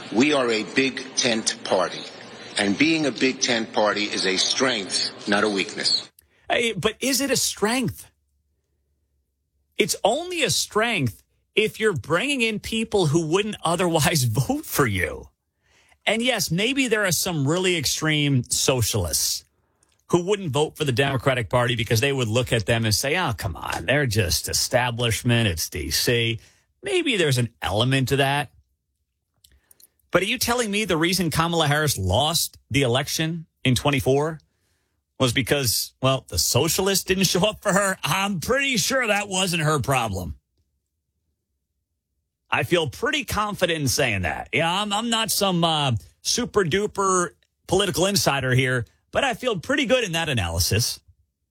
We are a big tent party, and being a big tent party is a strength, not a weakness. Hey, but is it a strength? It's only a strength if you're bringing in people who wouldn't otherwise vote for you. And yes, maybe there are some really extreme socialists who wouldn't vote for the Democratic Party because they would look at them and say, oh, come on, they're just establishment, it's D.C. Maybe there's an element to that. But are you telling me the reason Kamala Harris lost the election in 24 was because, well, the socialists didn't show up for her? I'm pretty sure that wasn't her problem. I feel pretty confident in saying that. Yeah, I'm not some super duper political insider here, but I feel pretty good in that analysis.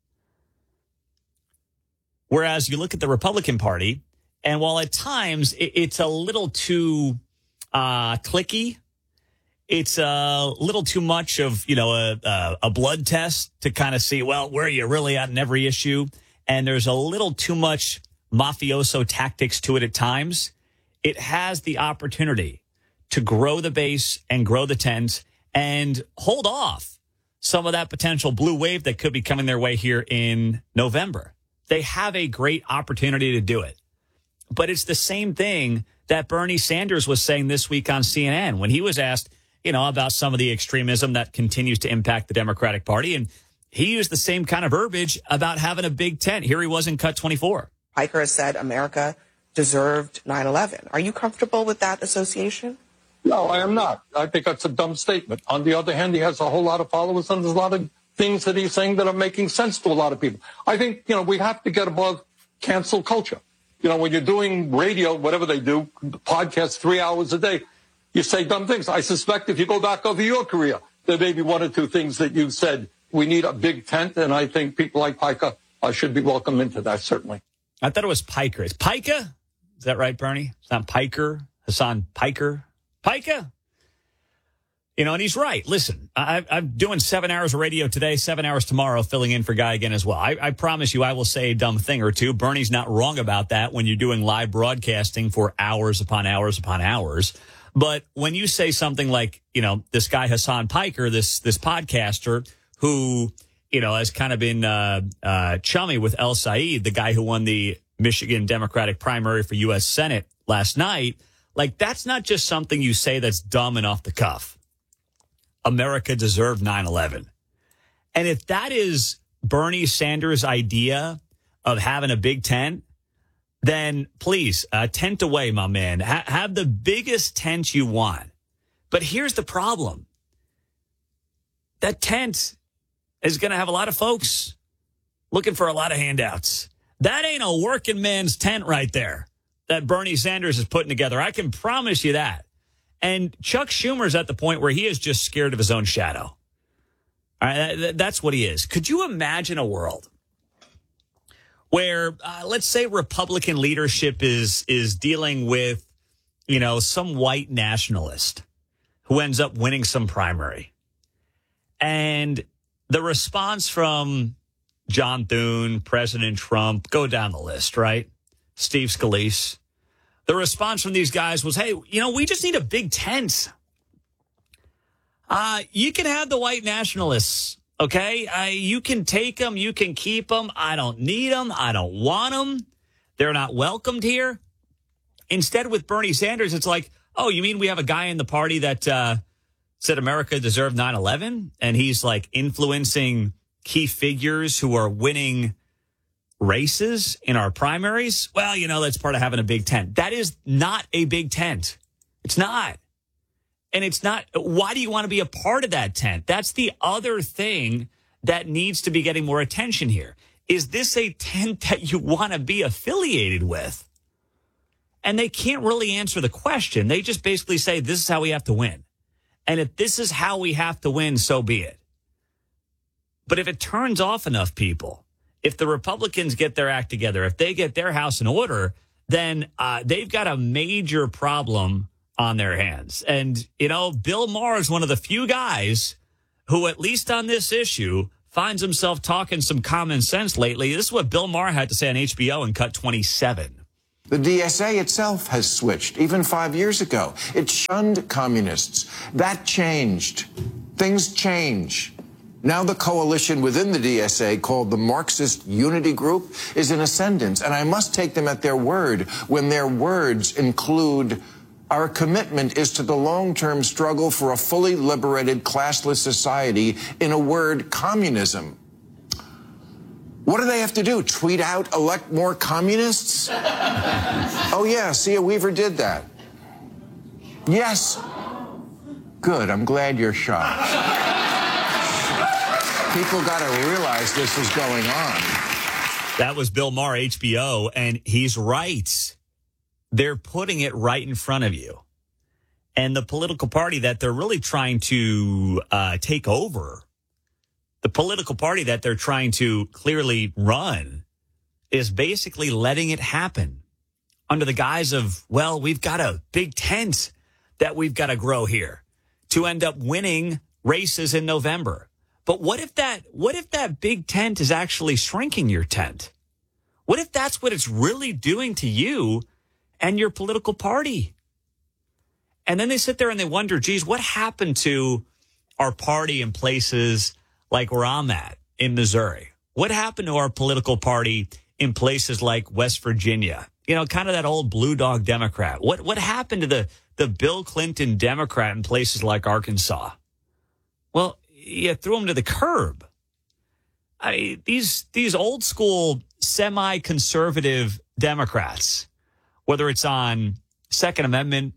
Whereas you look at the Republican Party, and while at times it's a little too cliquey, it's a little too much of, a blood test to kind of see, well, where are you really at in every issue? And there's a little too much mafioso tactics to it at times. It has the opportunity to grow the base and grow the tent and hold off some of that potential blue wave that could be coming their way here in November. They have a great opportunity to do it. But it's the same thing that Bernie Sanders was saying this week on CNN when he was asked, about some of the extremism that continues to impact the Democratic Party. And he used the same kind of verbiage about having a big tent. Here he was in Cut 24. Piker has said America deserved 9/11. Are you comfortable with that association? No, I am not. I think that's a dumb statement. On the other hand, he has a whole lot of followers, and there's a lot of things that he's saying that are making sense to a lot of people. I think, we have to get above cancel culture. When you're doing radio, whatever they do, podcasts 3 hours a day, you say dumb things. I suspect if you go back over your career, there may be one or two things that you said. We need a big tent, and I think people like Piker should be welcome into that, certainly. I thought it was Piker. It's Pica? Is that right, Bernie? It's not Piker. Hassan Piker. Pica? And he's right. Listen, I'm doing 7 hours of radio today, 7 hours tomorrow, filling in for Guy again as well. I promise you I will say a dumb thing or two. Bernie's not wrong about that when you're doing live broadcasting for hours upon hours upon hours. But when you say something like, this guy Hassan Piker, this podcaster who, has kind of been chummy with El Said, the guy who won the Michigan Democratic primary for U.S. Senate last night, like that's not just something you say that's dumb and off the cuff. America deserved 9/11. And if that is Bernie Sanders' idea of having a big tent, then please, tent away, my man. Have the biggest tent you want. But here's the problem. That tent is going to have a lot of folks looking for a lot of handouts. That ain't a working man's tent right there that Bernie Sanders is putting together. I can promise you that. And Chuck Schumer's at the point where he is just scared of his own shadow. All right, that's what he is. Could you imagine a world where, let's say, Republican leadership is dealing with, some white nationalist who ends up winning some primary, and the response from John Thune, President Trump, go down the list, right? Steve Scalise. The response from these guys was, hey, we just need a big tent. You can have the white nationalists, okay? You can take them. You can keep them. I don't need them. I don't want them. They're not welcomed here. Instead, with Bernie Sanders, it's like, oh, you mean we have a guy in the party that said America deserved 9/11? And he's like influencing key figures who are winning races in our primaries? Well, that's part of having a big tent. That is not a big tent. It's not. And it's not. Why do you want to be a part of that tent? That's the other thing that needs to be getting more attention here. Is this a tent that you want to be affiliated with? And they can't really answer the question. They just basically say, this is how we have to win. And if this is how we have to win, so be it. But if it turns off enough people, if the Republicans get their act together, if they get their house in order, then they've got a major problem on their hands. And, Bill Maher is one of the few guys who, at least on this issue, finds himself talking some common sense lately. This is what Bill Maher had to say on HBO in Cut 27. The DSA itself has switched, even 5 years ago. It shunned communists. That changed. Things change. Now the coalition within the DSA, called the Marxist Unity Group, is in ascendance, and I must take them at their word when their words include, our commitment is to the long-term struggle for a fully liberated, classless society, in a word, communism. What do they have to do? Tweet out, elect more communists? Oh, yeah, Sia Weaver did that. Yes. Good, I'm glad you're shocked. People got to realize this is going on. That was Bill Maher, HBO, and he's right. They're putting it right in front of you. And the political party that they're really trying to take over, the political party that they're trying to clearly run, is basically letting it happen under the guise of, well, we've got a big tent that we've got to grow here to end up winning races in November. But what if that big tent is actually shrinking your tent? What if that's what it's really doing to you and your political party? And then they sit there and they wonder, geez, what happened to our party in places like where I'm at in Missouri? What happened to our political party in places like West Virginia? You know, kind of that old blue dog Democrat. What happened to the Bill Clinton Democrat in places like Arkansas? Well, you threw them to the curb. I mean, these old school semi-conservative Democrats, whether it's on Second Amendment,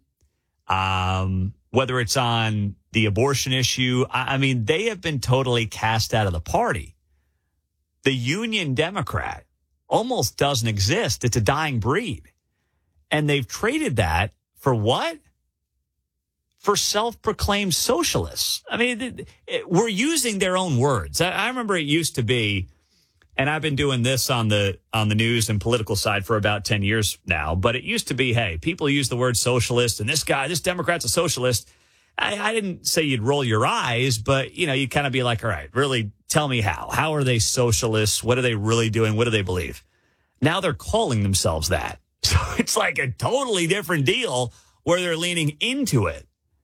whether it's on the abortion issue, I mean, they have been totally cast out of the party. The Union Democrat almost doesn't exist. It's a dying breed. And they've traded that for what? For self-proclaimed socialists. I mean, we're using their own words. I remember it used to be, and I've been doing this on the news and political side for about 10 years now, but it used to be, hey, people use the word socialist, and this Democrat's a socialist. I didn't say you'd roll your eyes, but, you know, you kind of be like, all right, really tell me how. How are they socialists? What are they really doing? What do they believe? Now they're calling themselves that. So it's like a totally different deal where they're leaning into it.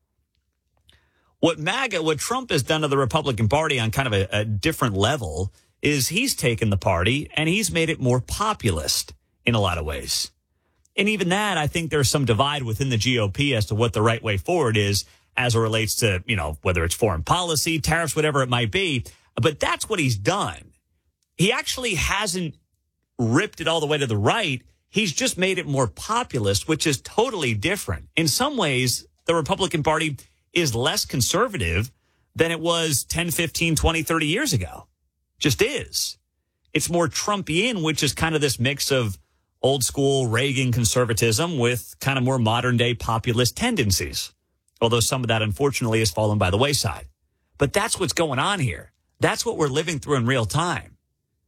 What Trump has done to the Republican Party on kind of a different level is he's taken the party and he's made it more populist in a lot of ways. And even that, I think there's some divide within the GOP as to what the right way forward is as it relates to, you know, whether it's foreign policy, tariffs, whatever it might be. But that's what he's done. He actually hasn't ripped it all the way to the right. He's just made it more populist, which is totally different. In some ways, the Republican Party is less conservative than it was 10, 15, 20, 30 years ago. Just is. It's more Trumpian, which is kind of this mix of old school Reagan conservatism with kind of more modern day populist tendencies. Although some of that, unfortunately, has fallen by the wayside. But that's what's going on here. That's what we're living through in real time.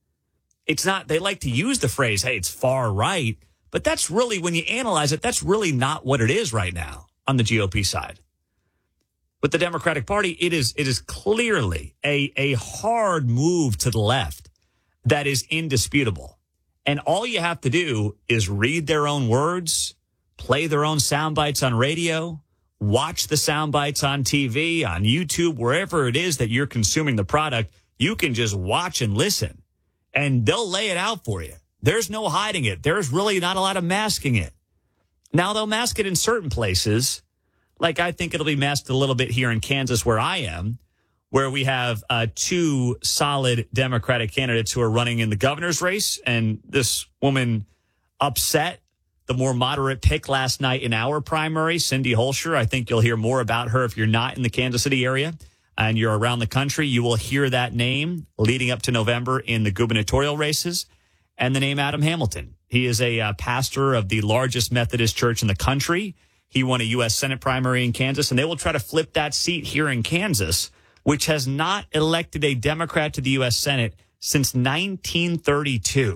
It's not, they like to use the phrase, hey, it's far right. But that's really, when you analyze it, that's really not what it is right now on the GOP side. With the Democratic Party, it is clearly a hard move to the left that is indisputable. And all you have to do is read their own words, play their own sound bites on radio, watch the sound bites on TV, on YouTube, wherever it is that you're consuming the product. You can just watch and listen, and they'll lay it out for you. There's no hiding it. There's really not a lot of masking it. Now, they'll mask it in certain places. Like, I think it'll be masked a little bit here in Kansas, where I am, where we have two solid Democratic candidates who are running in the governor's race. And this woman upset the more moderate pick last night in our primary, Cindy Holscher. I think you'll hear more about her if you're not in the Kansas City area and you're around the country. You will hear that name leading up to November in the gubernatorial races. And the name Adam Hamilton. He is a pastor of the largest Methodist church in the country. He won a U.S. Senate primary in Kansas, and they will try to flip that seat here in Kansas, which has not elected a Democrat to the U.S. Senate since 1932.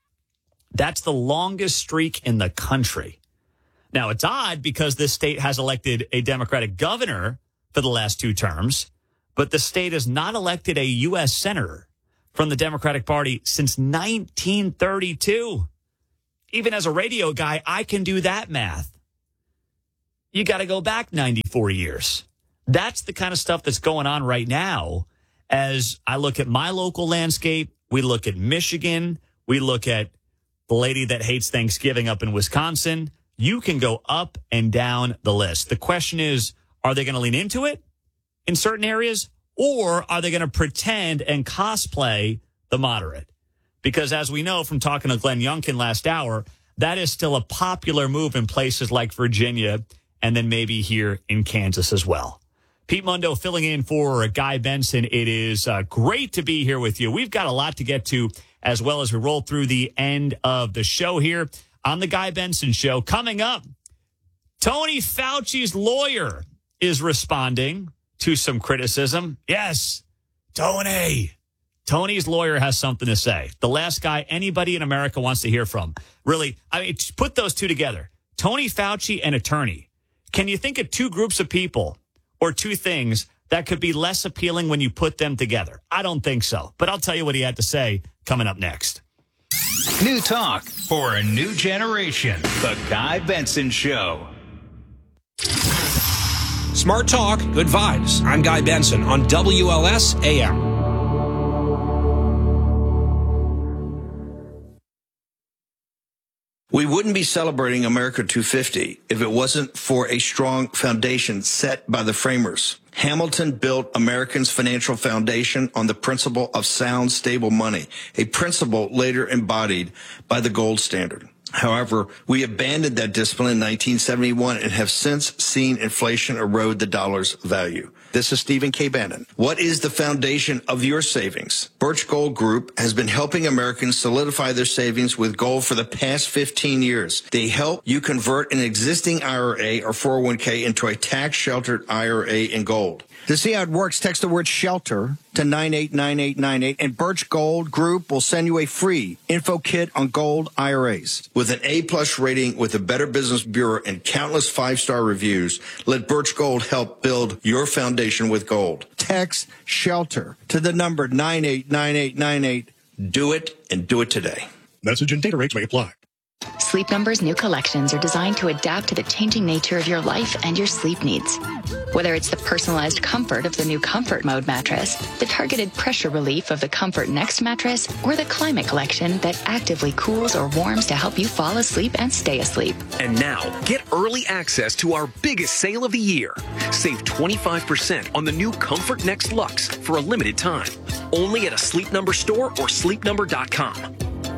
That's the longest streak in the country. Now, it's odd because this state has elected a Democratic governor for the last 2 terms, but the state has not elected a U.S. senator from the Democratic Party since 1932. even as a radio guy, I can do that math. You got to go back 94 years. That's the kind of stuff that's going on right now. As I look at my local landscape, we look at Michigan, we look at the lady that hates Thanksgiving up in Wisconsin. You can go up and down the list. The question is, are they going to lean into it in certain areas, or are they going to pretend and cosplay the moderate? Because as we know from talking to Glenn Youngkin last hour, that is still a popular move in places like Virginia and then maybe here in Kansas as well. Pete Mundo filling in for Guy Benson. It is great to be here with you. We've got a lot to get to as well as we roll through the end of the show here on the Guy Benson Show. Coming up, Tony Fauci's lawyer is responding to some criticism. Yes, Tony's lawyer has something to say. The last guy anybody in America wants to hear from. Really, I mean, put those two together. Tony Fauci and attorney. Can you think of two groups of people or two things that could be less appealing when you put them together? I don't think so. But I'll tell you what he had to say coming up next. New talk for a new generation. The Guy Benson Show. Smart talk, good vibes. I'm Guy Benson on WLS AM. We wouldn't be celebrating America 250 if it wasn't for a strong foundation set by the framers. Hamilton built Americans' financial foundation on the principle of sound, stable money, a principle later embodied by the gold standard. However, we abandoned that discipline in 1971 and have since seen inflation erode the dollar's value. This is Stephen K. Bannon. What is the foundation of your savings? Birch Gold Group has been helping Americans solidify their savings with gold for the past 15 years. They help you convert an existing IRA or 401k into a tax-sheltered IRA in gold. To see how it works, text the word SHELTER to 989898, and Birch Gold Group will send you a free info kit on gold IRAs. With an A-plus rating with the Better Business Bureau and countless 5-star reviews, let Birch Gold help build your foundation with gold. Text SHELTER to the number 989898. Do it, and do it today. Message and data rates may apply. Sleep Number's new collections are designed to adapt to the changing nature of your life and your sleep needs. Whether it's the personalized comfort of the new Comfort Mode mattress, the targeted pressure relief of the Comfort Next mattress, or the Climate Collection that actively cools or warms to help you fall asleep and stay asleep. And now, get early access to our biggest sale of the year. Save 25% on the new Comfort Next Luxe for a limited time. Only at a Sleep Number store or sleepnumber.com.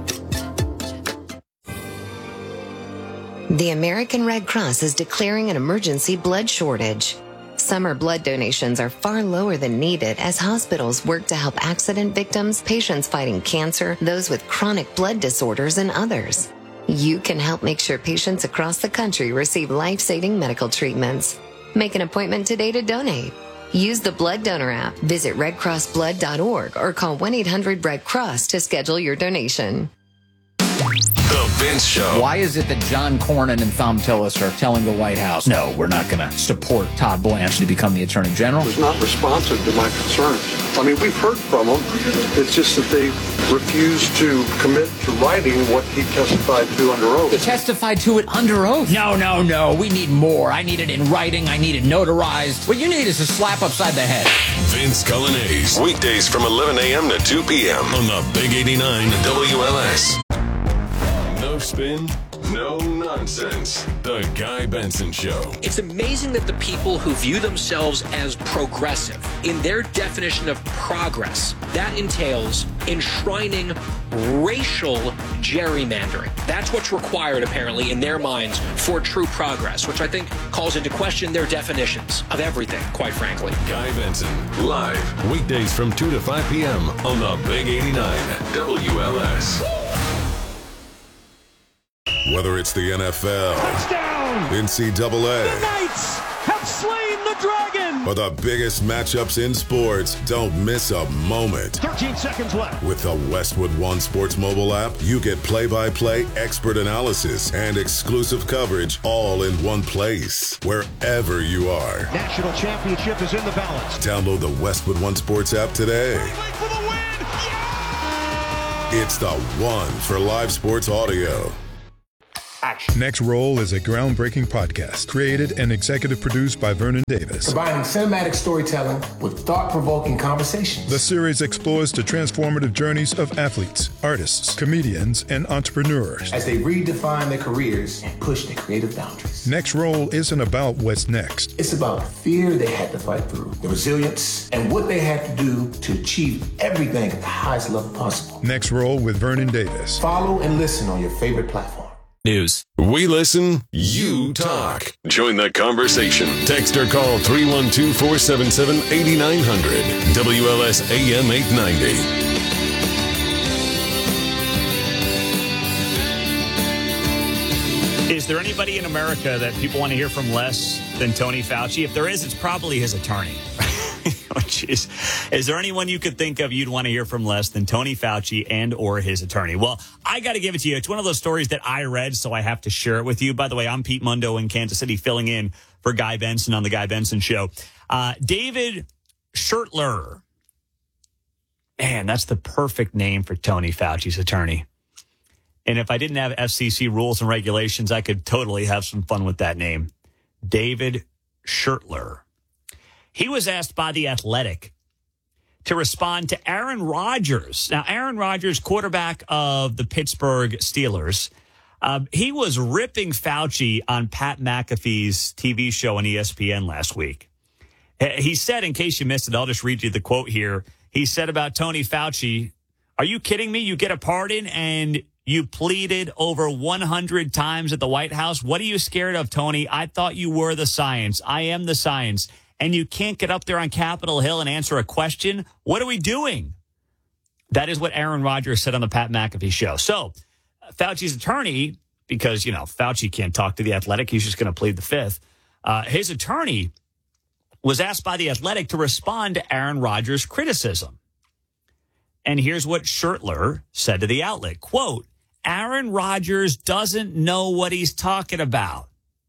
The American Red Cross is declaring an emergency blood shortage. Summer blood donations are far lower than needed as hospitals work to help accident victims, patients fighting cancer, those with chronic blood disorders, and others. You can help make sure patients across the country receive life-saving medical treatments. Make an appointment today to donate. Use the Blood Donor app, visit redcrossblood.org, or call 1-800-RED-CROSS to schedule your donation. The Vince Show. Why is it that John Cornyn and Thom Tillis are telling the White House, no, we're not going to support Todd Blanche to become the Attorney General? He's not responsive to my concerns. I mean, we've heard from him. It's just that they refuse to commit to writing what he testified to under oath. He testified to it under oath? No. We need more. I need it in writing. I need it notarized. What you need is a slap upside the head. Vince Cullinase. Weekdays from 11 a.m. to 2 p.m. on the Big 89 WLS. No spin, no nonsense. The Guy Benson Show. It's amazing that the people who view themselves as progressive, in their definition of progress, that entails enshrining racial gerrymandering. That's what's required, apparently, in their minds for true progress, which I think calls into question their definitions of everything, quite frankly. Guy Benson, live, weekdays from 2 to 5 p.m. on the Big 89 WLS. Whether it's the NFL, touchdown, NCAA, the Knights have slain the dragon, or the biggest matchups in sports, don't miss a moment. 13 seconds left. With the Westwood One Sports mobile app, you get play-by-play expert analysis and exclusive coverage all in one place, wherever you are. National championship is in the balance. Download the Westwood One Sports app today. For the win. Yeah! It's the one for live sports audio. action. Next Roll is a groundbreaking podcast created and executive produced by Vernon Davis. Combining cinematic storytelling with thought-provoking conversations. The series explores the transformative journeys of athletes, artists, comedians, and entrepreneurs as they redefine their careers and push their creative boundaries. Next Roll isn't about what's next. It's about the fear they had to fight through, the resilience, and what they had to do to achieve everything at the highest level possible. Next Roll with Vernon Davis. Follow and listen on your favorite platform. News. We listen, you talk. Join the conversation. Text or call 312-477-8900. WLS AM 890. Is there anybody in America that people want to hear from less than Tony Fauci? If there is, it's probably his attorney. Oh, geez. Is there anyone you could think of you'd want to hear from less than Tony Fauci and or his attorney? Well, I got to give it to you. It's one of those stories that I read, so I have to share it with you. By the way, I'm Pete Mundo in Kansas City, filling in for Guy Benson on The Guy Benson Show. David Schertler. Man, that's the perfect name for Tony Fauci's attorney. And if I didn't have FCC rules and regulations, I could totally have some fun with that name. David Schertler. He was asked by The Athletic to respond to Aaron Rodgers. Now, Aaron Rodgers, quarterback of the Pittsburgh Steelers, he was ripping Fauci on Pat McAfee's TV show on ESPN last week. He said, in case you missed it, I'll just read you the quote here. He said about Tony Fauci, "Are you kidding me? You get a pardon and you pleaded over 100 times at the White House. What are you scared of, Tony? I thought you were the science. I am the science. And you can't get up there on Capitol Hill and answer a question? What are we doing?" That is what Aaron Rodgers said on the Pat McAfee show. So Fauci's attorney, because, Fauci can't talk to The Athletic. He's just going to plead the fifth. His attorney was asked by The Athletic to respond to Aaron Rodgers' criticism. And here's what Schertler said to the outlet. Quote, "Aaron Rodgers doesn't know what he's talking about."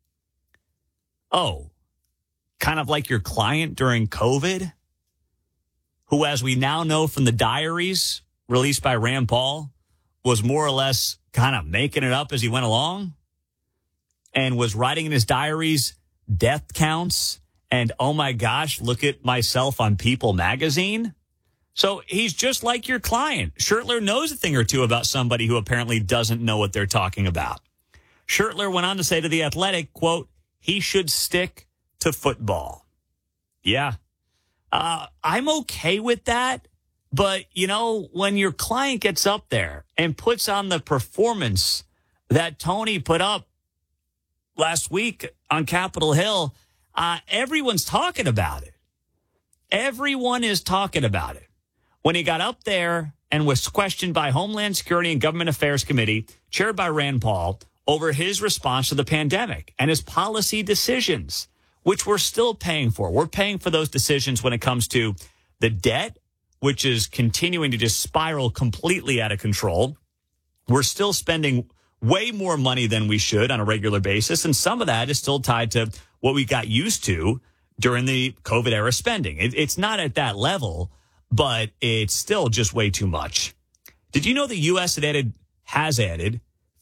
Oh, kind of like your client during COVID, who, as we now know from the diaries released by Rand Paul, was more or less kind of making it up as he went along and was writing in his diaries death counts and, oh my gosh, look at myself on People magazine. So he's just like your client. Schertler knows a thing or two about somebody who apparently doesn't know what they're talking about. Schertler went on to say to The Athletic, quote, "He should stick to football." Yeah. I'm okay with that. But, when your client gets up there and puts on the performance that Tony put up last week on Capitol Hill, everyone's talking about it. Everyone is talking about it. When he got up there and was questioned by Homeland Security and Government Affairs Committee, chaired by Rand Paul, over his response to the pandemic and his policy decisions, which we're still paying for. We're paying for those decisions when it comes to the debt, which is continuing to just spiral completely out of control. We're still spending way more money than we should on a regular basis, and some of that is still tied to what we got used to during the COVID era spending. It's not at that level, but it's still just way too much. Did you know the U.S. has added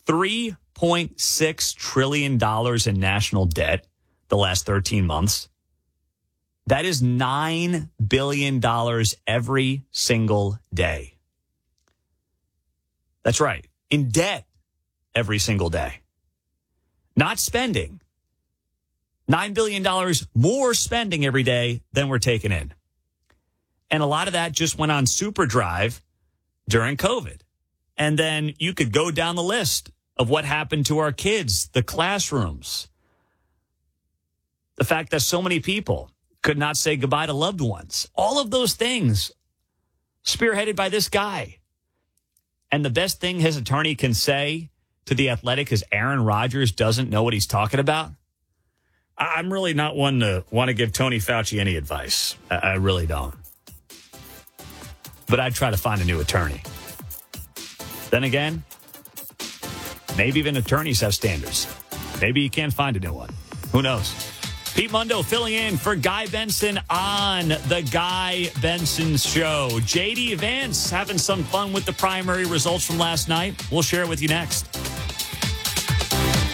$3.6 trillion in national debt the last 13 months? That is $9 billion every single day. That's right. In debt every single day. Not spending. $9 billion more spending every day than we're taking in. And a lot of that just went on super drive during COVID. And then you could go down the list of what happened to our kids, the classrooms. The fact that so many people could not say goodbye to loved ones. All of those things spearheaded by this guy. And the best thing his attorney can say to The Athletic is Aaron Rodgers doesn't know what he's talking about. I'm really not one to want to give Tony Fauci any advice. I really don't. But I'd try to find a new attorney. Then again, maybe even attorneys have standards. Maybe you can't find a new one. Who knows? Pete Mundo filling in for Guy Benson on The Guy Benson Show. JD Vance having some fun with the primary results from last night. We'll share it with you next.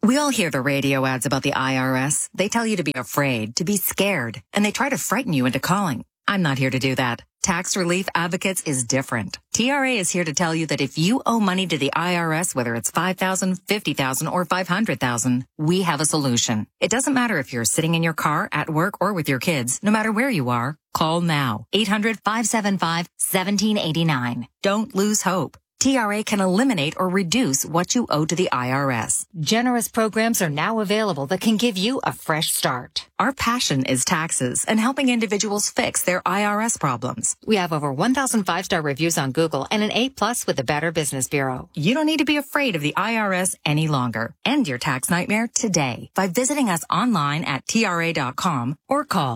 We all hear the radio ads about the IRS. They tell you to be afraid, to be scared, and they try to frighten you into calling. I'm not here to do that. Tax Relief Advocates is different. TRA is here to tell you that if you owe money to the IRS, whether it's $5,000, $50,000, or $500,000, we have a solution. It doesn't matter if you're sitting in your car, at work, or with your kids. No matter where you are, call now. 800-575-1789. Don't lose hope. TRA can eliminate or reduce what you owe to the IRS. Generous programs are now available that can give you a fresh start. Our passion is taxes and helping individuals fix their IRS problems. We have over 1,000 5-star reviews on Google and an A+ with the Better Business Bureau. You don't need to be afraid of the IRS any longer. End your tax nightmare today by visiting us online at TRA.com or call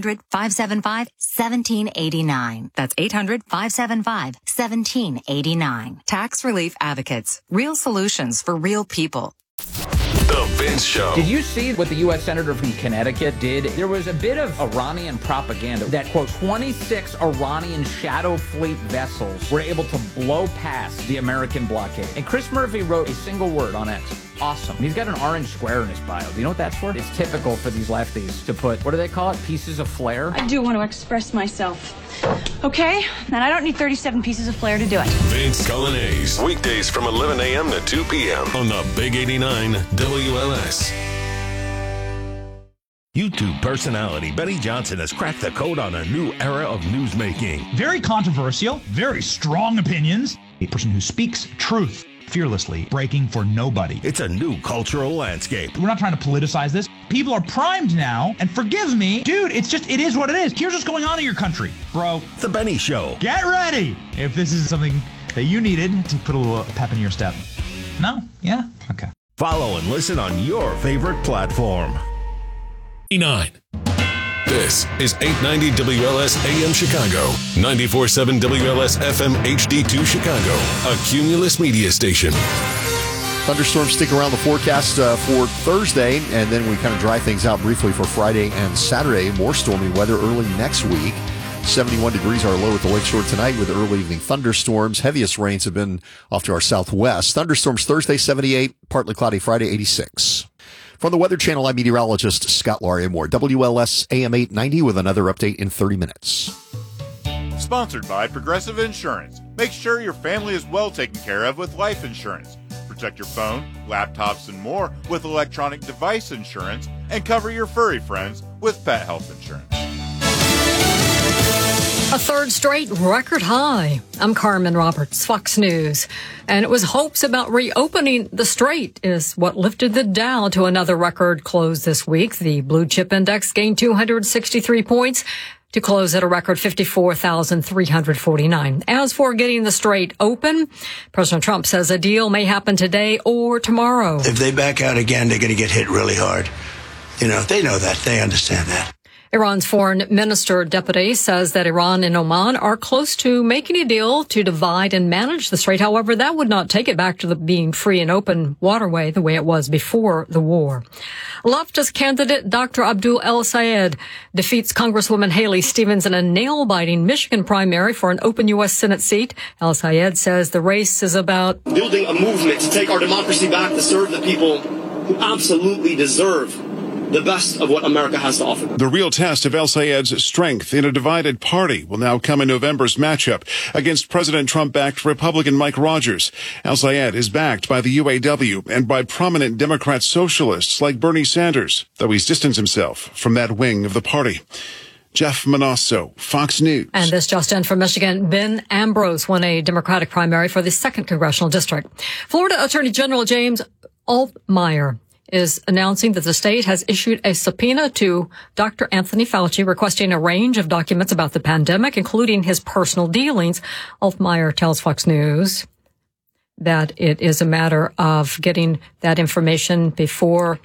800-575-1789. That's 800-575-1789. Tax Relief Advocates. Real solutions for real people. The Vince Show. Did you see what the U.S. Senator from Connecticut did? There was a bit of Iranian propaganda that, quote, 26 Iranian shadow fleet vessels were able to blow past the American blockade. And Chris Murphy wrote a single word on X. Awesome. He's got an orange square in his bio. Do you know what that's for? It's typical for these lefties to put, what do they call it? Pieces of flair? I do want to express myself. Okay? And I don't need 37 pieces of flair to do it. Vince Coglianese. Weekdays from 11 a.m. to 2 p.m. on the Big 89 WLS. YouTube personality Benny Johnson has cracked the code on a new era of newsmaking. Very controversial, very strong opinions. A person who speaks truth fearlessly, breaking for nobody. It's a new cultural landscape. We're not trying to politicize this. People are primed now, and forgive me, dude, it is what it is. Here's what's going on in your country, bro. The Benny Show. Get ready if this is something that you needed to put a little pep in your step. No? Yeah? Okay. Follow and listen on your favorite platform. 9. This is 890 WLS AM Chicago, 94.7 WLS FM HD2 Chicago, a Cumulus media station. Thunderstorms stick around the forecast for Thursday, and then we kind of dry things out briefly for Friday and Saturday. More stormy weather early next week. 71 degrees our low at the lakeshore tonight with early evening thunderstorms. Heaviest rains have been off to our southwest. Thunderstorms Thursday, 78. Partly cloudy Friday, 86. From the Weather Channel, I'm meteorologist Scott Larimore. WLS AM 890 with another update in 30 minutes. Sponsored by Progressive Insurance. Make sure your family is well taken care of with life insurance. Protect your phone, laptops, and more with electronic device insurance, and cover your furry friends with pet health insurance. A third straight record high. I'm Carmen Roberts, Fox News. And it was hopes about reopening the strait is what lifted the Dow to another record close this week. The blue chip index gained 263 points to close at a record 54,349. As for getting the strait open, President Trump says a deal may happen today or tomorrow. If they back out again, they're going to get hit really hard. You know, they know that. They understand that. Iran's foreign minister deputy says that Iran and Oman are close to making a deal to divide and manage the strait. However, that would not take it back to the being free and open waterway the way it was before the war. Leftist candidate Dr. Abdul El-Sayed defeats Congresswoman Haley Stevens in a nail-biting Michigan primary for an open U.S. Senate seat. El-Sayed says the race is about building a movement to take our democracy back, to serve the people who absolutely deserve the best of what America has to offer. The real test of El-Sayed's strength in a divided party will now come in November's matchup against President Trump-backed Republican Mike Rogers. El-Sayed is backed by the UAW and by prominent Democrat socialists like Bernie Sanders, though he's distanced himself from that wing of the party. Jeff Manasso, Fox News. And this just in from Michigan. Ben Ambrose won a Democratic primary for the 2nd Congressional District. Florida Attorney General James Altmaier is announcing that the state has issued a subpoena to Dr. Anthony Fauci requesting a range of documents about the pandemic, including his personal dealings. Altmaier tells Fox News that it is a matter of getting that information before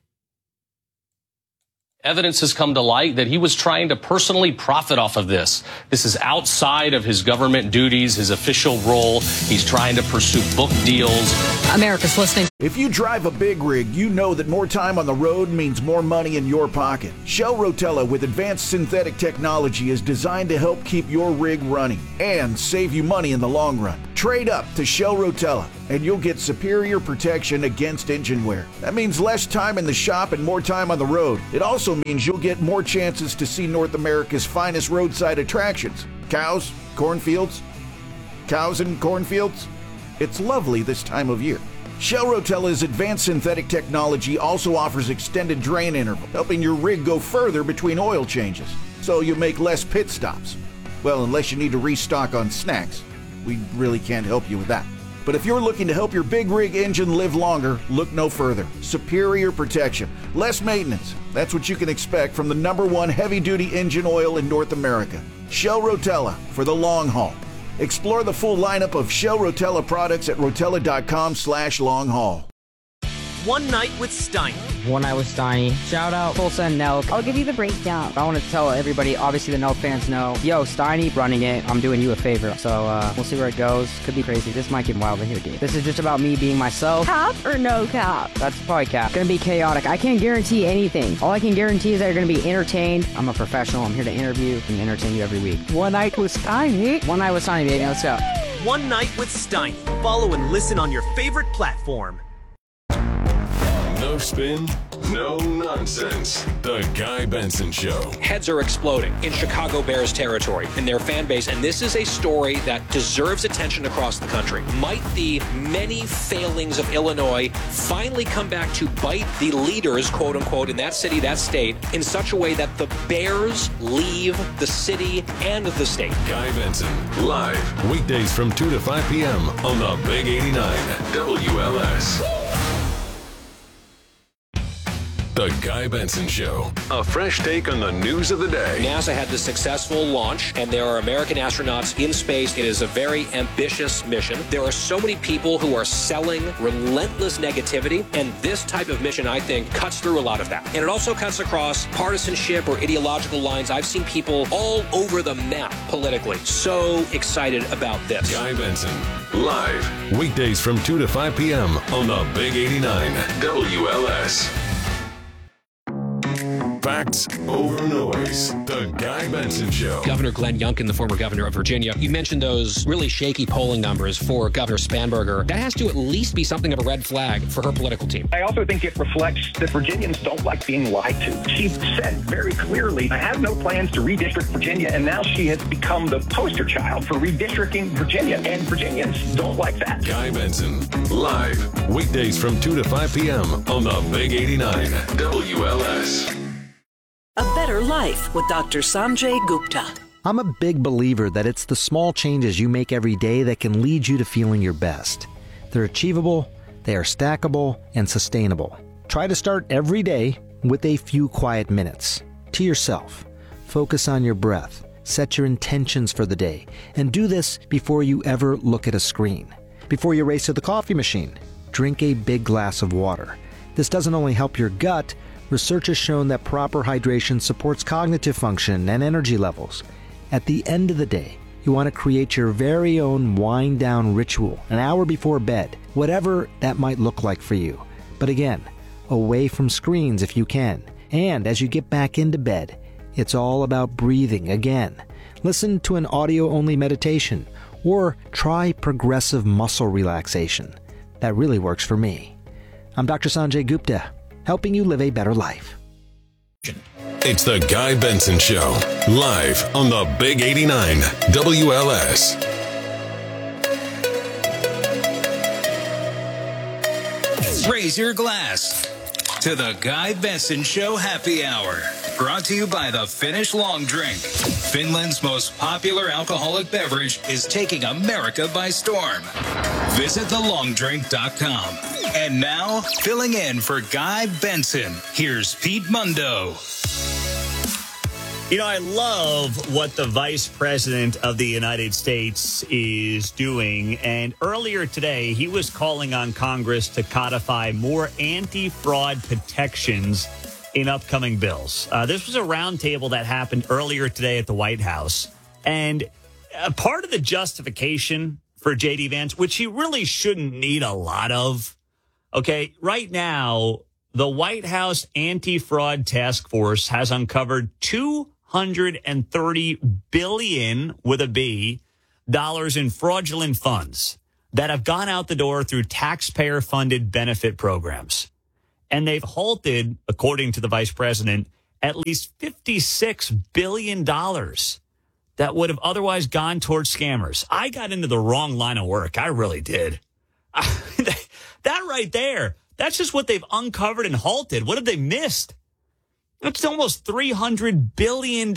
evidence has come to light that he was trying to personally profit off of this. This is outside of his government duties, his official role. He's trying to pursue book deals. America's listening. If you drive a big rig, you know that more time on the road means more money in your pocket. Shell Rotella with advanced synthetic technology is designed to help keep your rig running and save you money in the long run. Trade up to Shell Rotella, and you'll get superior protection against engine wear. That means less time in the shop and more time on the road. It also means you'll get more chances to see North America's finest roadside attractions. Cows, cornfields, cows and cornfields. It's lovely this time of year. Shell Rotella's advanced synthetic technology also offers extended drain interval, helping your rig go further between oil changes, so you make less pit stops. Well, unless you need to restock on snacks. We really can't help you with that. But if you're looking to help your big rig engine live longer, look no further. Superior protection, less maintenance. That's what you can expect from the #1 heavy-duty engine oil in North America. Shell Rotella for the long haul. Explore the full lineup of Shell Rotella products at rotella.com/long-haul. One Night with Steiny. One Night with Steiny. Shout out Tulsa and Nelk. I'll give you the breakdown. I want to tell everybody, obviously the Nelk fans know, yo, Steiny running it, I'm doing you a favor. So we'll see where it goes. Could be crazy. This might get wild in here, dude. This is just about me being myself. Cap or no cap? That's probably cap. Gonna be chaotic. I can't guarantee anything. All I can guarantee is that you're gonna be entertained. I'm a professional. I'm here to interview and entertain you every week. One Night with Steiny. One Night with Steiny, baby. Let's go. One Night with Steiny. Follow and listen on your favorite platform. No spin, no nonsense. The Guy Benson Show. Heads are exploding in Chicago Bears territory in their fan base, and this is a story that deserves attention across the country. Might the many failings of Illinois finally come back to bite the leaders, quote unquote, in that city, that state, in such a way that the Bears leave the city and the state? Guy Benson, live, weekdays from 2 to 5 p.m. on the Big 89 WLS. The Guy Benson Show. A fresh take on the news of the day. NASA had the successful launch, and there are American astronauts in space. It is a very ambitious mission. There are so many people who are selling relentless negativity, and this type of mission, I think, cuts through a lot of that. And it also cuts across partisanship or ideological lines. I've seen people all over the map politically. So excited about this. Guy Benson, live, weekdays from 2 to 5 p.m. on the Big 89 WLS. Facts over noise. The Guy Benson Show. Governor Glenn Youngkin, the former governor of Virginia, you mentioned those really shaky polling numbers for Governor Spanberger. That has to at least be something of a red flag for her political team. I also think it reflects that Virginians don't like being lied to. She said very clearly, I have no plans to redistrict Virginia, and now she has become the poster child for redistricting Virginia, and Virginians don't like that. Guy Benson, live, weekdays from 2 to 5 p.m. on the Big 89 WLS. A Better Life with Dr. Sanjay Gupta. I'm a big believer that it's the small changes you make every day that can lead you to feeling your best. They're achievable, they are stackable, and sustainable. Try to start every day with a few quiet minutes. To yourself. Focus on your breath. Set your intentions for the day. And do this before you ever look at a screen. Before you race to the coffee machine, drink a big glass of water. This doesn't only help your gut. Research has shown that proper hydration supports cognitive function and energy levels. At the end of the day, you want to create your very own wind-down ritual an hour before bed, whatever that might look like for you. But again, away from screens if you can. And as you get back into bed, it's all about breathing again. Listen to an audio-only meditation or try progressive muscle relaxation. That really works for me. I'm Dr. Sanjay Gupta, helping you live a better life. It's the Guy Benson Show, live on the Big 89 WLS. Raise your glass to the Guy Benson Show Happy Hour. Brought to you by the Finnish Long Drink. Finland's most popular alcoholic beverage is taking America by storm. Visit thelongdrink.com. And now, filling in for Guy Benson, here's Pete Mundo. You know, I love what the Vice President of the United States is doing. And earlier today, he was calling on Congress to codify more anti-fraud protections in upcoming bills. This was a roundtable that happened earlier today at the White House. And part of the justification for J.D. Vance, which he really shouldn't need a lot of, okay, right now, the White House Anti-Fraud Task Force has uncovered $230 billion with a B in fraudulent funds that have gone out the door through taxpayer-funded benefit programs. And they've halted, according to the vice president, at least $56 billion that would have otherwise gone towards scammers. I got into the wrong line of work. I really did. That right there, that's just what they've uncovered and halted. What have they missed? It's almost $300 billion.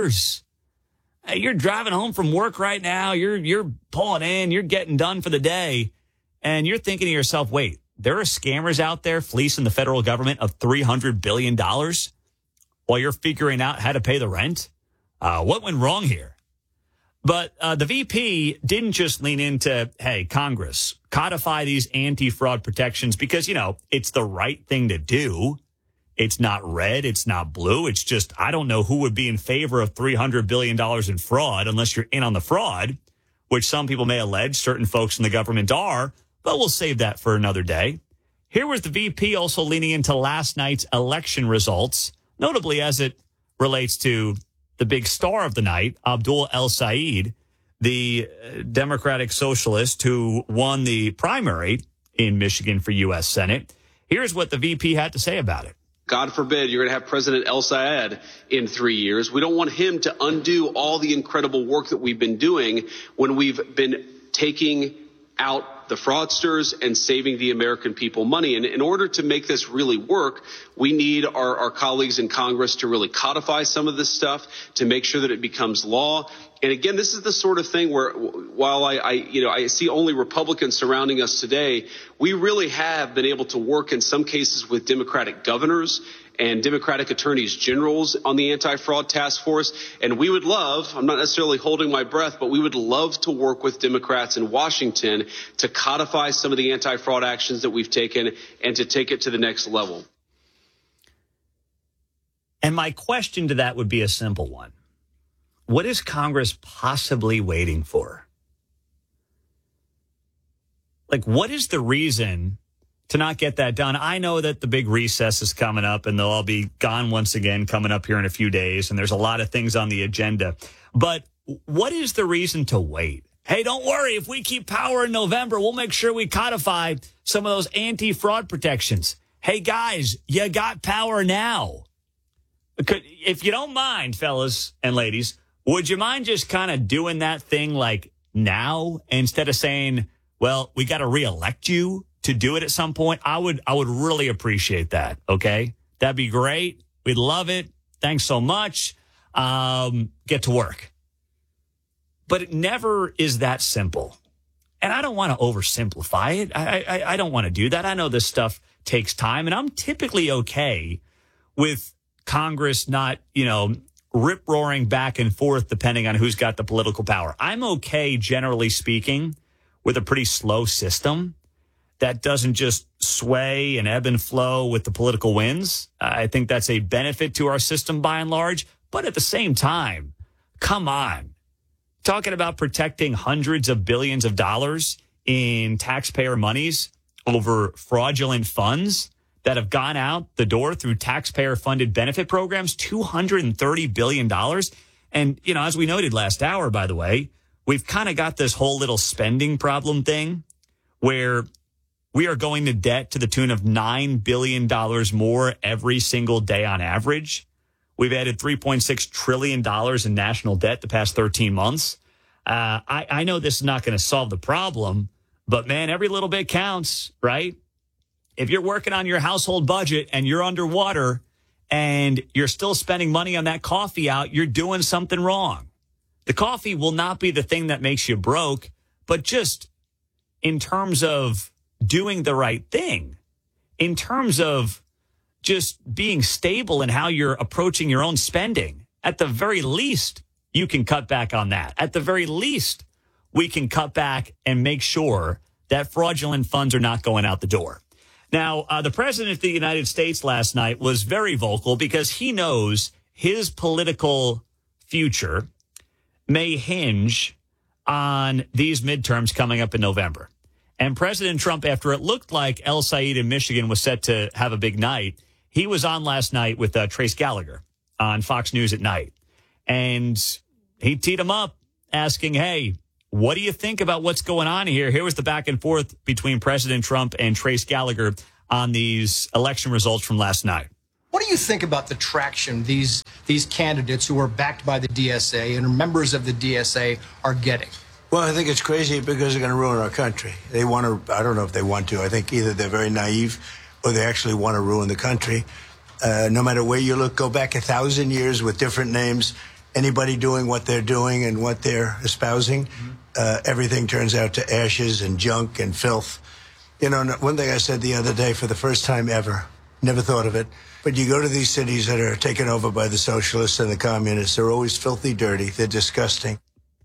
Hey, you're driving home from work right now. You're pulling in. You're getting done for the day. And you're thinking to yourself, wait, there are scammers out there fleecing the federal government of $300 billion while you're figuring out how to pay the rent? What went wrong here? But the VP didn't just lean into, hey, Congress, codify these anti-fraud protections because, you know, it's the right thing to do. It's not red. It's not blue. It's just, I don't know who would be in favor of $300 billion in fraud unless you're in on the fraud, which some people may allege certain folks in the government are, but we'll save that for another day. Here was the VP also leaning into last night's election results, notably as it relates to the big star of the night, Abdul El-Sayed, the Democratic socialist who won the primary in Michigan for U.S. Senate. Here's what the VP had to say about it. God forbid you're going to have President El-Sayed in 3 years. We don't want him to undo all the incredible work that we've been doing when we've been taking out the fraudsters and saving the American people money. And in order to make this really work, we need our colleagues in Congress to really codify some of this stuff to make sure that it becomes law. And again, this is the sort of thing where while I see only Republicans surrounding us today, we really have been able to work in some cases with Democratic governors and Democratic attorneys generals on the anti-fraud task force. And we would love, I'm not necessarily holding my breath, but we would love to work with Democrats in Washington to codify some of the anti-fraud actions that we've taken and to take it to the next level. And my question to that would be a simple one. What is Congress possibly waiting for? Like, what is the reason to not get that done? I know that the big recess is coming up and they'll all be gone once again coming up here in a few days. And there's a lot of things on the agenda. But what is the reason to wait? Hey, don't worry. If we keep power in November, we'll make sure we codify some of those anti-fraud protections. Hey, guys, you got power now. If you don't mind, fellas and ladies, would you mind just kind of doing that thing like now instead of saying, well, we got to reelect you to do it at some point? I would really appreciate that. Okay. That'd be great. We'd love it. Thanks so much. Get to work. But it never is that simple. And I don't want to oversimplify it. I don't want to do that. I know this stuff takes time, and I'm typically okay with Congress not, rip-roaring back and forth depending on who's got the political power. I'm okay, generally speaking, with a pretty slow system that doesn't just sway and ebb and flow with the political winds. I think that's a benefit to our system by and large. But at the same time, come on. Talking about protecting hundreds of billions of dollars in taxpayer monies over fraudulent funds that have gone out the door through taxpayer-funded benefit programs, $230 billion. And, as we noted last hour, by the way, we've kind of got this whole little spending problem thing where we are going to debt to the tune of $9 billion more every single day on average. We've added $3.6 trillion in national debt the past 13 months. I know this is not going to solve the problem, but, man, every little bit counts, right? If you're working on your household budget and you're underwater and you're still spending money on that coffee out, you're doing something wrong. The coffee will not be the thing that makes you broke, but just in terms of doing the right thing, in terms of just being stable in how you're approaching your own spending, at the very least, you can cut back on that. At the very least, we can cut back and make sure that fraudulent funds are not going out the door. Now, the president of the United States last night was very vocal because he knows his political future may hinge on these midterms coming up in November. And President Trump, after it looked like El-Sayed in Michigan was set to have a big night, he was on last night with Trace Gallagher on Fox News at night. And he teed him up asking, hey, What do you think about what's going on here? Here was the back and forth between President Trump and Trace Gallagher on these election results from last night. What do you think about the traction these candidates who are backed by the DSA and are members of the DSA are getting? Well, I think it's crazy because they're going to ruin our country. They want to, I don't know if they want to. I think either they're very naive or they actually want to ruin the country. No matter where you look, go back 1,000 years with different names, anybody doing what they're doing and what they're espousing, everything turns out to ashes and junk and filth. You know, one thing I said the other day for the first time ever, never thought of it, but you go to these cities that are taken over by the socialists and the communists, they're always filthy dirty. They're disgusting.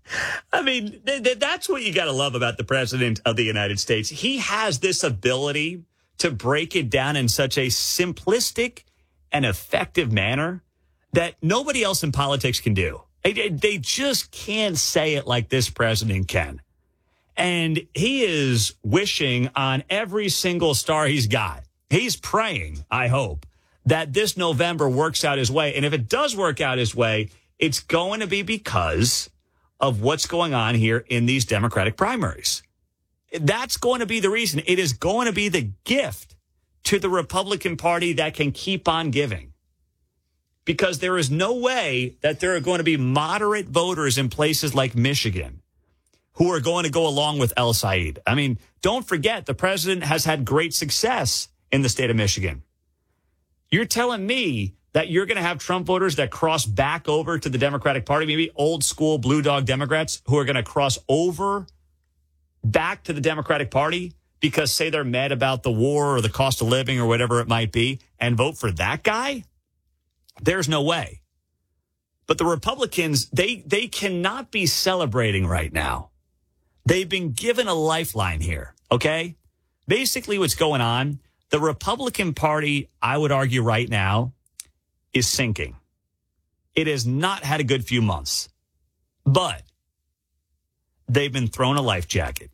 I mean, that's what you got to love about the president of the United States. He has this ability to break it down in such a simplistic and effective manner that nobody else in politics can do. They just can't say it like this president can. And he is wishing on every single star he's got. He's praying, I hope, that this November works out his way. And if it does work out his way, it's going to be because of what's going on here in these Democratic primaries. That's going to be the reason. It is going to be the gift to the Republican Party that can keep on giving. Because there is no way that there are going to be moderate voters in places like Michigan who are going to go along with El Said. I mean, don't forget, the president has had great success in the state of Michigan. You're telling me that you're going to have Trump voters that cross back over to the Democratic Party, maybe old school blue dog Democrats who are going to cross over back to the Democratic Party because, say, they're mad about the war or the cost of living or whatever it might be and vote for that guy? There's no way. But the Republicans, they cannot be celebrating right now. They've been given a lifeline here, okay? Basically what's going on, the Republican Party, I would argue right now, is sinking. It has not had a good few months, but they've been thrown a life jacket.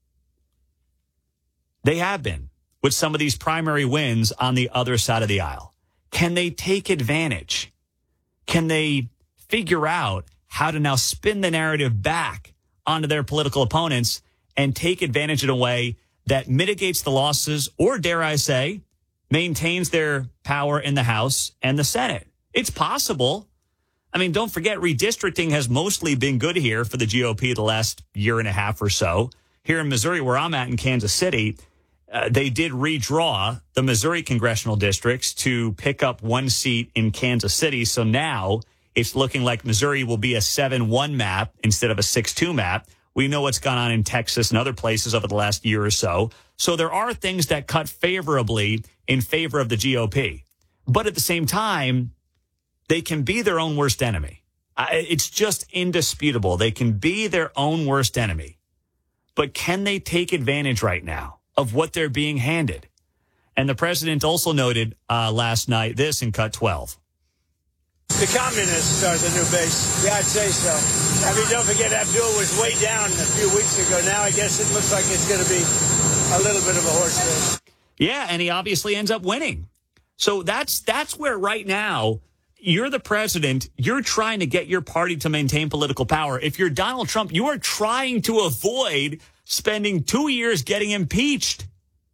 They have been with some of these primary wins on the other side of the aisle. Can they take advantage? Can they figure out how to now spin the narrative back onto their political opponents and take advantage in a way that mitigates the losses or, dare I say, maintains their power in the House and the Senate? It's possible. I mean, don't forget, redistricting has mostly been good here for the GOP the last year and a half or so. Here in Missouri, where I'm at in Kansas City, they did redraw the Missouri congressional districts to pick up one seat in Kansas City. So now it's looking like Missouri will be a 7-1 map instead of a 6-2 map. We know what's gone on in Texas and other places over the last year or so. So there are things that cut favorably in favor of the GOP. But at the same time, they can be their own worst enemy. It's just indisputable. They can be their own worst enemy. But can they take advantage right now of what they're being handed? And the president also noted last night this in Cut 12. The communists are the new base. Yeah, I'd say so. I mean, don't forget, Abdul was way down a few weeks ago. Now I guess it looks like it's going to be a little bit of a horse race. Yeah, and he obviously ends up winning. So that's where right now you're the president. You're trying to get your party to maintain political power. If you're Donald Trump, you are trying to avoid spending 2 years getting impeached.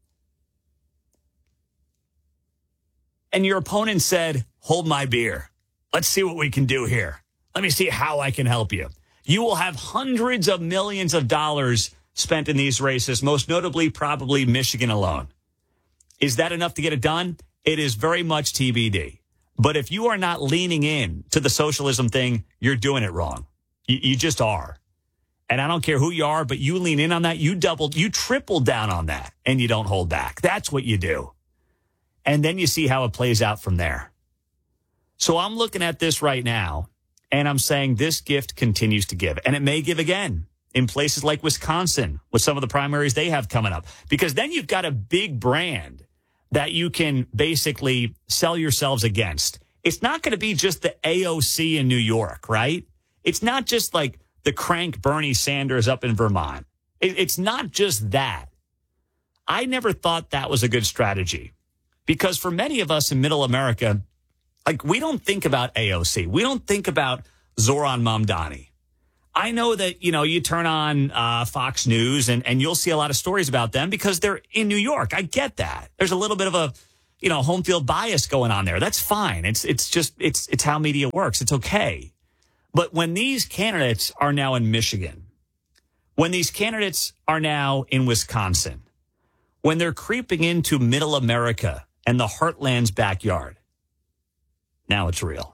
And your opponent said, hold my beer. Let's see what we can do here. Let me see how I can help you. You will have hundreds of millions of dollars spent in these races, most notably probably Michigan alone. Is that enough to get it done? It is very much TBD. But if you are not leaning in to the socialism thing, you're doing it wrong. You just are. And I don't care who you are, but you lean in on that, you triple down on that, and you don't hold back. That's what you do. And then you see how it plays out from there. So I'm looking at this right now, and I'm saying this gift continues to give. And it may give again in places like Wisconsin with some of the primaries they have coming up. Because then you've got a big brand that you can basically sell yourselves against. It's not going to be just the AOC in New York, right? It's not just like the crank Bernie Sanders up in Vermont. It's not just that. I never thought that was a good strategy. Because for many of us in middle America, like, we don't think about AOC. We don't think about Zoran Mamdani. I know that, you turn on Fox News and you'll see a lot of stories about them because they're in New York. I get that. There's a little bit of a, home field bias going on there. That's fine. It's how media works. It's okay. But when these candidates are now in Michigan, when these candidates are now in Wisconsin, when they're creeping into middle America and the heartland's backyard, now it's real.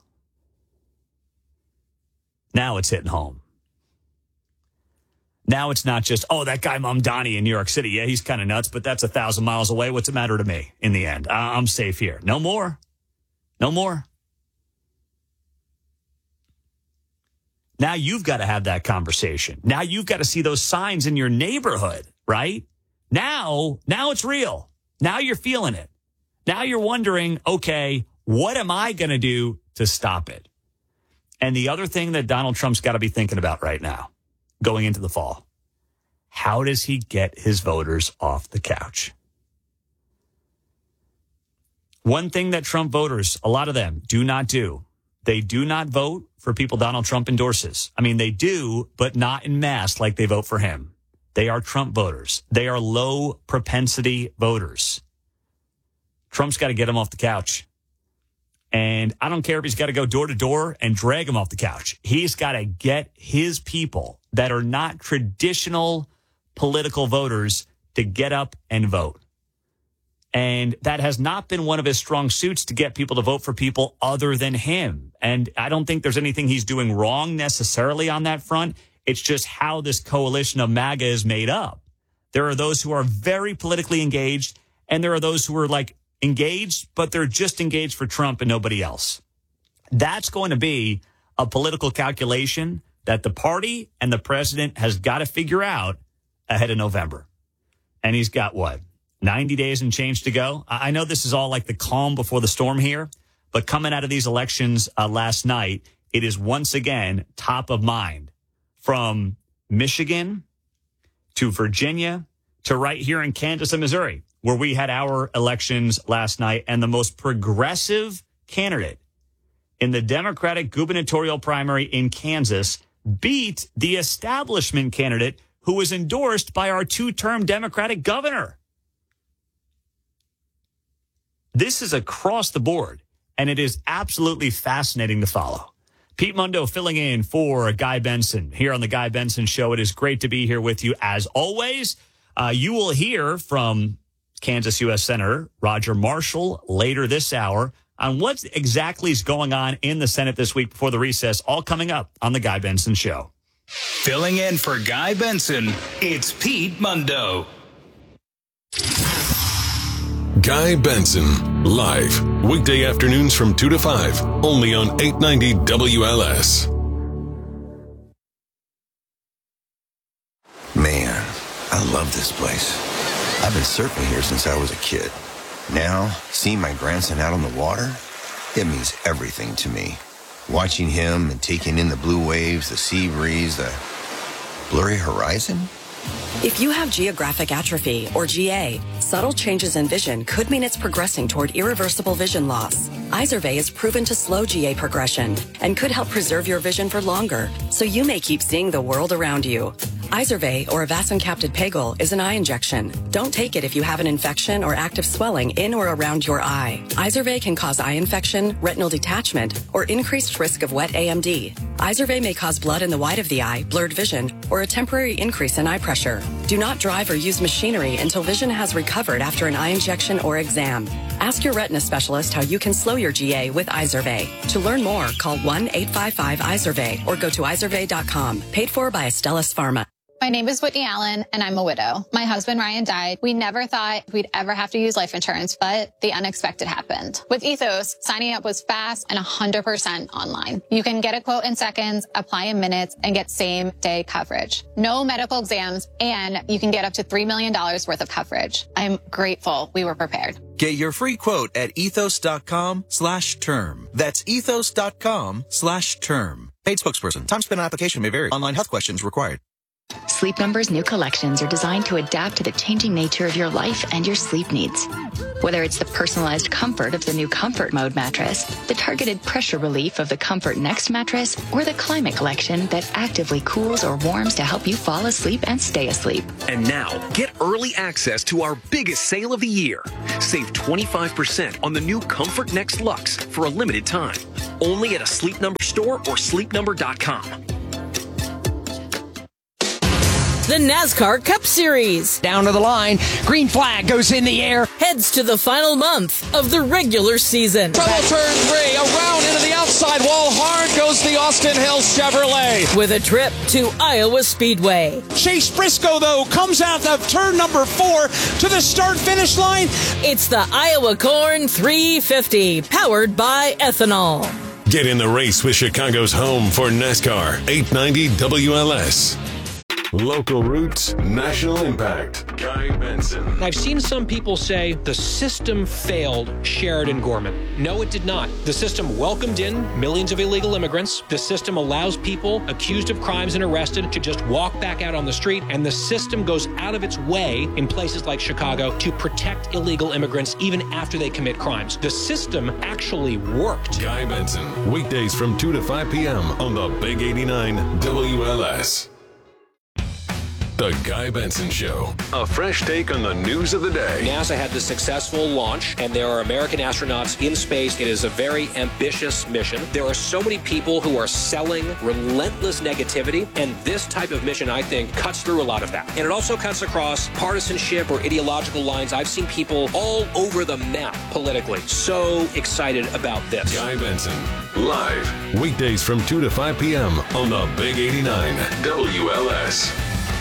Now it's hitting home. Now it's not just, that guy Mamdani in New York City. Yeah, he's kind of nuts, but that's 1,000 miles away. What's it matter to me in the end? I'm safe here. No more. No more. Now you've got to have that conversation. Now you've got to see those signs in your neighborhood, right? Now it's real. Now you're feeling it. Now you're wondering, okay, what am I going to do to stop it? And the other thing that Donald Trump's got to be thinking about right now, going into the fall, how does he get his voters off the couch? One thing that Trump voters, a lot of them, do not do, they do not vote for people Donald Trump endorses. I mean, they do, but not en masse like they vote for him. They are Trump voters. They are low propensity voters. Trump's got to get them off the couch. And I don't care if he's got to go door to door and drag them off the couch. He's got to get his people that are not traditional political voters to get up and vote. And that has not been one of his strong suits, to get people to vote for people other than him. And I don't think there's anything he's doing wrong necessarily on that front. It's just how this coalition of MAGA is made up. There are those who are very politically engaged, and there are those who are engaged, but they're just engaged for Trump and nobody else. That's going to be a political calculation that the party and the president has got to figure out ahead of November. And he's got 90 days and change to go. I know this is all like the calm before the storm here, but coming out of these elections last night, it is once again top of mind, from Michigan to Virginia to right here in Kansas and Missouri, where we had our elections last night. And the most progressive candidate in the Democratic gubernatorial primary in Kansas beat the establishment candidate who was endorsed by our two-term Democratic governor. This is across the board, and it is absolutely fascinating to follow. Pete Mundo filling in for Guy Benson here on the Guy Benson Show. It is great to be here with you as always. You will hear from Kansas U.S. Senator Roger Marshall later this hour on what exactly is going on in the Senate this week before the recess, all coming up on the Guy Benson Show. Filling in for Guy Benson, it's Pete Mundo. Guy Benson, live, weekday afternoons from 2 to 5, only on 890 WLS. Man, I love this place. I've been surfing here since I was a kid. Now, seeing my grandson out on the water, it means everything to me. Watching him and taking in the blue waves, the sea breeze, the blurry horizon. If you have geographic atrophy, or GA, subtle changes in vision could mean it's progressing toward irreversible vision loss. Izervay is proven to slow GA progression and could help preserve your vision for longer, so you may keep seeing the world around you. Izervay, or avacincaptad pegol, is an eye injection. Don't take it if you have an infection or active swelling in or around your eye. Izervay can cause eye infection, retinal detachment, or increased risk of wet AMD. Izervay may cause blood in the white of the eye, blurred vision, or a temporary increase in eye pressure. Do not drive or use machinery until vision has recovered after an eye injection or exam. Ask your retina specialist how you can slow your GA with Izervay. To learn more, call 1-855-IZERVAY or go to izervay.com. Paid for by Astellas Pharma. My name is Whitney Allen, and I'm a widow. My husband, Ryan, died. We never thought we'd ever have to use life insurance, but the unexpected happened. With Ethos, signing up was fast and 100% online. You can get a quote in seconds, apply in minutes, and get same-day coverage. No medical exams, and you can get up to $3 million worth of coverage. I'm grateful we were prepared. Get your free quote at ethos.com/term. That's ethos.com/term. Paid spokesperson. Time spent on application may vary. Online health questions required. Sleep Number's new collections are designed to adapt to the changing nature of your life and your sleep needs. Whether it's the personalized comfort of the new Comfort Mode mattress, the targeted pressure relief of the Comfort Next mattress, or the Climate Collection that actively cools or warms to help you fall asleep and stay asleep. And now, get early access to our biggest sale of the year. Save 25% on the new Comfort Next Luxe for a limited time. Only at a Sleep Number store or sleepnumber.com. The NASCAR Cup Series. Down to the line. Green flag goes in the air. Heads to the final month of the regular season. Trouble turn 3. Around into the outside wall. Hard goes the Austin Hill Chevrolet. With a trip to Iowa Speedway. Chase Briscoe, though, comes out of turn number 4 to the start-finish line. It's the Iowa Corn 350, powered by ethanol. Get in the race with Chicago's home for NASCAR, 890 WLS. Local roots, national impact. Guy Benson. I've seen some people say the system failed Sheridan Gorman. No, it did not. The system welcomed in millions of illegal immigrants. The system allows people accused of crimes and arrested to just walk back out on the street. And the system goes out of its way in places like Chicago to protect illegal immigrants even after they commit crimes. The system actually worked. Guy Benson. Weekdays from 2 to 5 p.m. on the Big 89 WLS. The Guy Benson Show. A fresh take on the news of the day. NASA had the successful launch, and there are American astronauts in space. It is a very ambitious mission. There are so many people who are selling relentless negativity, and this type of mission, I think, cuts through a lot of that. And it also cuts across partisanship or ideological lines. I've seen people all over the map politically. So excited about this. Guy Benson, live. Weekdays from 2 to 5 p.m. on the Big 89 WLS.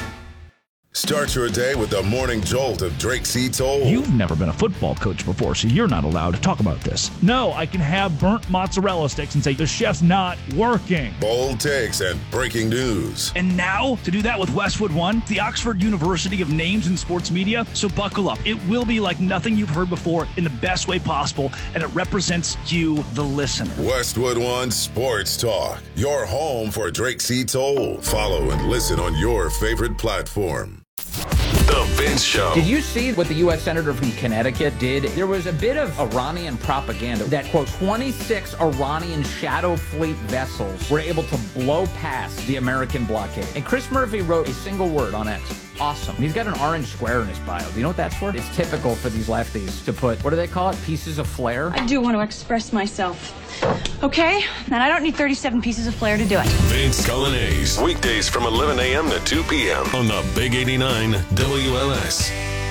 Start your day with the morning jolt of Drake C. Toll. You've never been a football coach before, so you're not allowed to talk about this. No, I can have burnt mozzarella sticks and say the chef's not working. Bold takes and breaking news. And now, to do that with Westwood One, the Oxford University of Names in Sports Media. So buckle up. It will be like nothing you've heard before in the best way possible, and it represents you, the listener. Westwood One Sports Talk. Your home for Drake C. Toll. Follow and listen on your favorite platform. The Vince Show. Did you see what the U.S. Senator from Connecticut did? There was a bit of Iranian propaganda that, quote, 26 Iranian shadow fleet vessels were able to blow past the American blockade. And Chris Murphy wrote a single word on X. Awesome. He's got an orange square in his bio. Do you know what that's for? It's typical for these lefties to put, what do they call it? Pieces of flair? I do want to express myself. Okay? And I don't need 37 pieces of flair to do it. Vince Colonnese. Weekdays from 11 a.m. to 2 p.m. on the Big 89 WLS.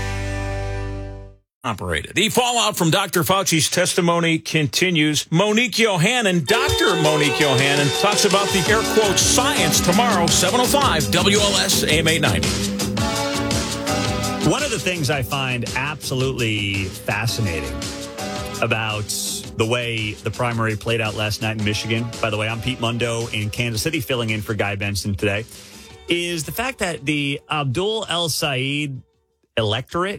Operated. The fallout from Dr. Fauci's testimony continues. Monique Yohannan, Dr. Monique Yohannan, talks about the air quotes science tomorrow, 7:05 WLS AM 890. One of the things I find absolutely fascinating about the way the primary played out last night in Michigan, by the way, I'm Pete Mundo in Kansas City filling in for Guy Benson today, is the fact that the Abdul El-Sayed electorate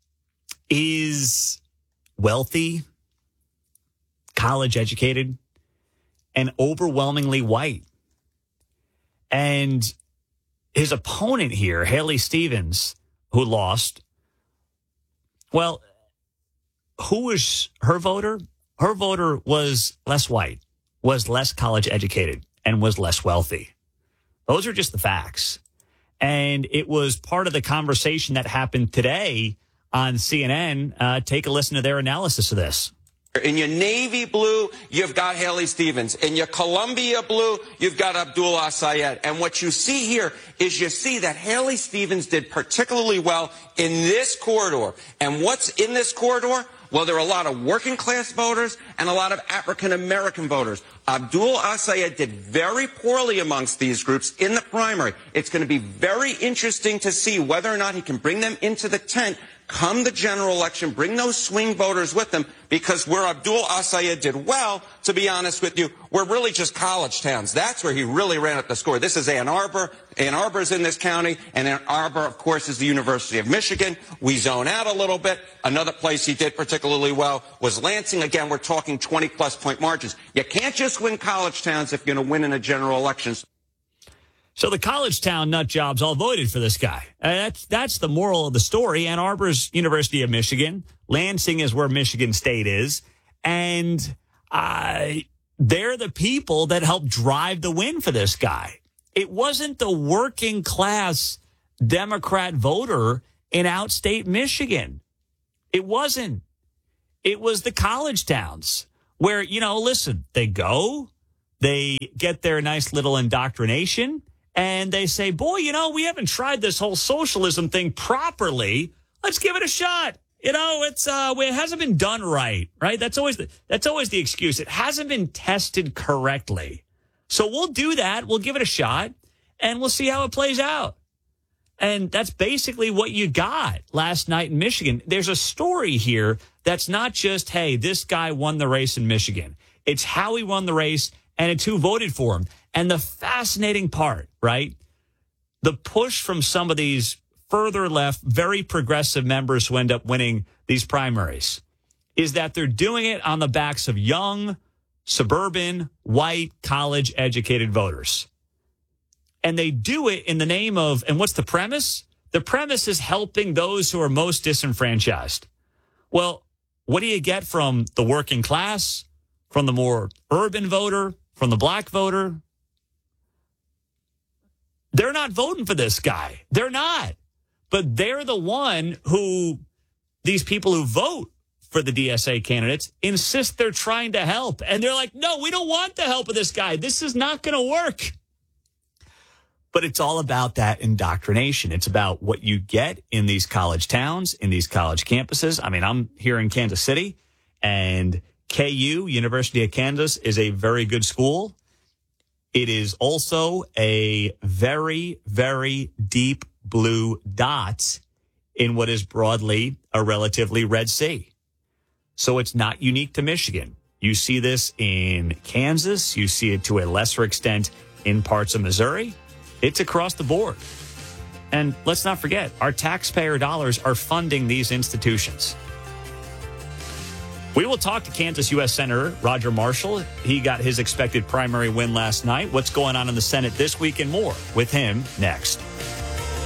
is wealthy, college educated, and overwhelmingly white. And his opponent here, Haley Stevens, who lost, well, who was her voter? Her voter was less white, was less college educated, and was less wealthy. Those are just the facts. And it was part of the conversation that happened today on CNN. Take a listen to their analysis of this. In your navy blue, you've got Haley Stevens. In your Columbia blue, you've got Abdul El-Sayed. And what you see here is you see that Haley Stevens did particularly well in this corridor. And what's in this corridor? Well, there are a lot of working class voters and a lot of African American voters. Abdul El-Sayed did very poorly amongst these groups in the primary. It's going to be very interesting to see whether or not he can bring them into the tent come the general election, bring those swing voters with them, because where Abdul El-Sayed did well, to be honest with you, we're really just college towns. That's where he really ran up the score. This is Ann Arbor. Ann Arbor's in this county, and Ann Arbor, of course, is the University of Michigan. We zone out a little bit. Another place he did particularly well was Lansing. Again, we're talking 20-plus point margins. You can't just win college towns if you're going to win in a general election. So the college town nut jobs all voted for this guy. That's the moral of the story. Ann Arbor's University of Michigan. Lansing is where Michigan State is. And they're the people that helped drive the win for this guy. It wasn't the working class Democrat voter in outstate Michigan. It wasn't. It was the college towns where, listen, they go, they get their nice little indoctrination, and they say, boy, we haven't tried this whole socialism thing properly. Let's give it a shot. It hasn't been done right? That's always the excuse. It hasn't been tested correctly. So we'll do that. We'll give it a shot, and we'll see how it plays out. And that's basically what you got last night in Michigan. There's a story here that's not just, hey, this guy won the race in Michigan. It's how he won the race, and it's who voted for him. And the fascinating part, right? The push from some of these further left, very progressive members who end up winning these primaries is that they're doing it on the backs of young, suburban, white, college-educated voters. And they do it in the name of, and what's the premise? The premise is helping those who are most disenfranchised. Well, what do you get from the working class, from the more urban voter, from the black voter? They're not voting for this guy. They're not. But they're the one who, these people who vote for the DSA candidates, insist they're trying to help. And they're like, no, we don't want the help of this guy. This is not going to work. But it's all about that indoctrination. It's about what you get in these college towns, in these college campuses. I mean, I'm here in Kansas City, and KU, University of Kansas, is a very good school. It is also a very, very deep blue dot in what is broadly a relatively red sea. So it's not unique to Michigan. You see this in Kansas. You see it to a lesser extent in parts of Missouri. It's across the board. And let's not forget, our taxpayer dollars are funding these institutions. We will talk to Kansas U.S. Senator Roger Marshall. He got his expected primary win last night. What's going on in the Senate this week and more with him next.